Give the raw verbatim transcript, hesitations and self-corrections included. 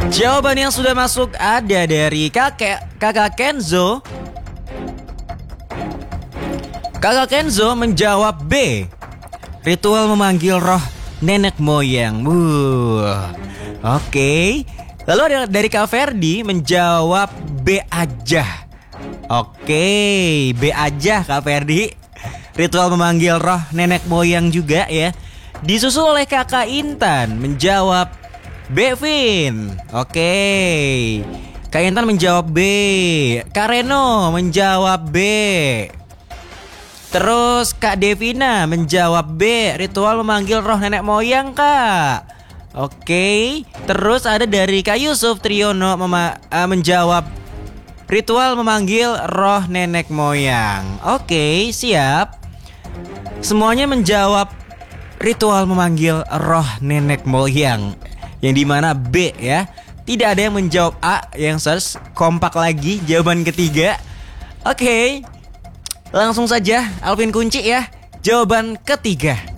Jawaban yang sudah masuk ada dari kakek kakak Kenzo. Kakak Kenzo menjawab B. Ritual memanggil roh nenek moyang. Wuh. Oke. Lalu ada dari Kak Ferdi menjawab B aja. Oke, B aja Kak Ferdi. Ritual memanggil roh nenek moyang juga ya. Disusul oleh Kakak Intan menjawab B, Vin. Oke. Kak Intan menjawab B. Kak Reno menjawab B. Terus Kak Devina menjawab B. Ritual memanggil roh nenek moyang, Kak. Oke. Terus ada dari Kak Yusuf Triyono mema- uh, menjawab ritual memanggil roh nenek moyang. Oke, siap. Semuanya menjawab ritual memanggil roh nenek moyang, yang dimana B ya. Tidak ada yang menjawab A. Yang harus kompak lagi jawaban ketiga. Oke, langsung saja Alvin kunci ya jawaban ketiga.